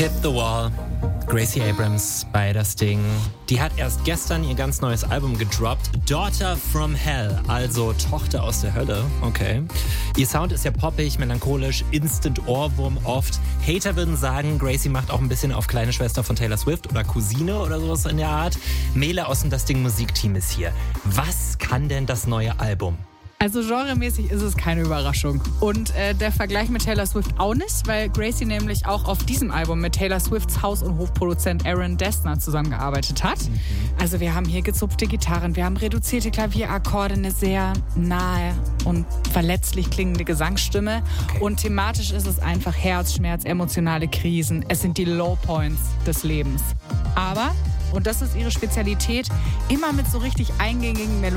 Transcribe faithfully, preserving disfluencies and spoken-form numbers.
Hit the Wall. Gracie Abrams bei das Ding. Die hat erst gestern ihr ganz neues Album gedroppt. Daughter from Hell, also Tochter aus der Hölle. Okay. Ihr Sound ist ja poppig, melancholisch, Instant Ohrwurm oft. Hater würden sagen, Gracie macht auch ein bisschen auf kleine Schwester von Taylor Swift oder Cousine oder sowas in der Art. Mele aus dem Das Ding Musikteam ist hier. Was kann denn das neue Album? Also genremäßig ist es keine Überraschung. Und äh, der Vergleich mit Taylor Swift auch nicht, weil Gracie nämlich auch auf diesem Album mit Taylor Swifts Haus- und Hofproduzent Aaron Dessner zusammengearbeitet hat. Mhm. Also wir haben hier gezupfte Gitarren, wir haben reduzierte Klavierakkorde, eine sehr nahe und verletzlich klingende Gesangsstimme. Okay. Und thematisch ist es einfach Herzschmerz, emotionale Krisen. Es sind die Low Points des Lebens. Aber, und das ist ihre Spezialität, immer mit so richtig eingängigen Melodien.